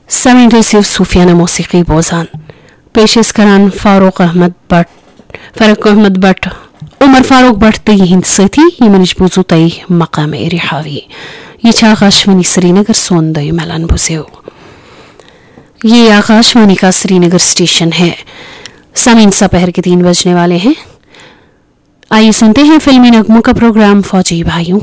समीन रेसिव सूफियाना मौसीकी बोजान पेशेस करान फारूक अहमद भट्ट उमर फारूक भट्ट तई हिंद सथी यमनिश बुजू तई मकाम रिहावी ये आकाशवाणी श्रीनगर सोंदय मलान बुसेव। ये आकाशवाणी का श्रीनगर स्टेशन है। समीन दोपहर के 3 बजने वाले हैं। आइए सुनते हैं फिल्मी नगमों का प्रोग्राम फौजी भाइयों